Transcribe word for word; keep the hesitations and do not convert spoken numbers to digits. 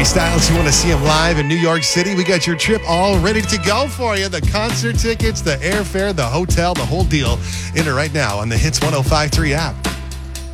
Styles, you want to see him live in New York City? We got your trip all ready to go for you. The concert tickets, the airfare, the hotel, the whole deal. Enter right now on the Hits one oh five point three app.